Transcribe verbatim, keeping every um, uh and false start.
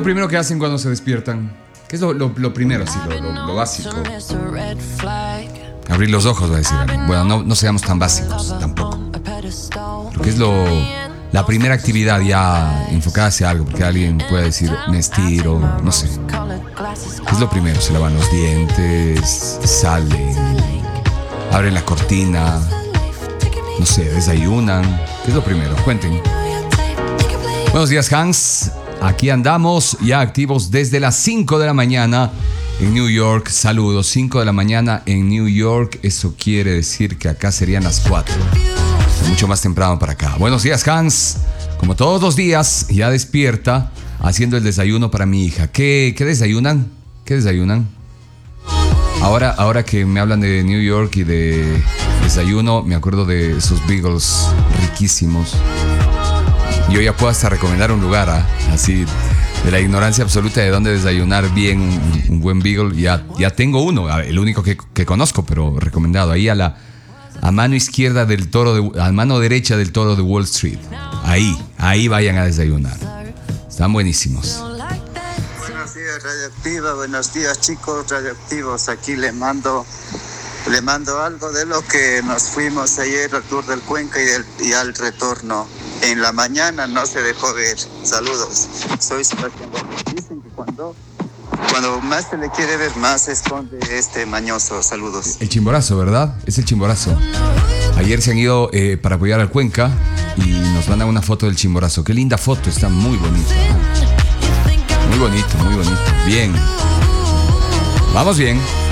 primero que hacen cuando se despiertan? ¿Qué es lo, lo, lo primero, así, lo, lo, lo básico? Abrir los ojos, va a decir. Bueno, no, no seamos tan básicos tampoco. ¿Qué es lo, la primera actividad ya enfocada hacia algo? Porque alguien puede decir, me estiro, no sé. ¿Qué es lo primero? Se lavan los dientes, salen, abren la cortina, no sé, desayunan. ¿Qué es lo primero? Cuenten. Buenos días, Hans. Aquí andamos ya activos desde las cinco de la mañana en New York. Saludos, cinco de la mañana en New York. Eso quiere decir que acá serían las cuatro. Mucho más temprano para acá. Buenos días, Hans. Como todos los días, ya despierta haciendo el desayuno para mi hija. ¿Qué, qué desayunan? ¿Qué desayunan? Ahora, ahora que me hablan de New York y de desayuno, me acuerdo de esos bagels riquísimos. Yo ya puedo hasta recomendar un lugar, ¿eh? Así, de la ignorancia absoluta de dónde desayunar bien un, un buen bagel. Ya, ya tengo uno, el único que, que conozco, pero recomendado. Ahí a la a mano izquierda del toro, de, a mano derecha del toro de Wall Street. Ahí, ahí vayan a desayunar. Están buenísimos. Buenos días, Radioactiva. Buenos días, chicos radioactivos. Aquí le mando... Le mando algo de lo que nos fuimos ayer al Tour del Cuenca y, del, y al retorno. En la mañana no se dejó ver. Saludos. Soy Sebastián. Dicen que cuando, cuando más se le quiere ver, más se esconde este mañoso. Saludos. El Chimborazo, ¿verdad? Es el Chimborazo. Ayer se han ido eh, para apoyar al Cuenca y nos mandan una foto del Chimborazo. Qué linda foto, está muy bonita. Muy bonito, muy bonito. Bien. Vamos bien.